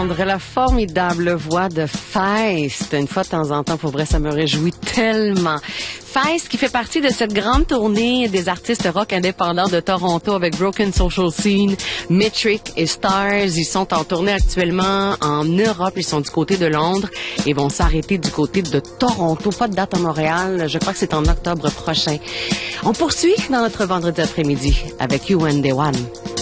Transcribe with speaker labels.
Speaker 1: entendre la formidable voix de Feist. Une fois de temps en temps, pour vrai, ça me réjouit tellement. Feist qui fait partie de cette grande tournée des artistes rock indépendants de Toronto avec Broken Social Scene, Metric et Stars. Ils sont en tournée actuellement en Europe. Ils sont du côté de Londres et vont s'arrêter du côté de Toronto. Pas de date à Montréal. Je crois que c'est en octobre prochain. On poursuit dans notre vendredi après-midi avec You and the One.